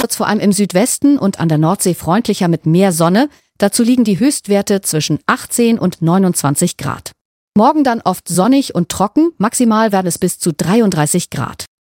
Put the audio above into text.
wird's vor allem im Südwesten und an der Nordsee freundlicher mit mehr Sonne. Dazu liegen die Höchstwerte zwischen 18 und 29 Grad. Morgen dann oft sonnig und trocken, maximal werden es bis zu 33 Grad.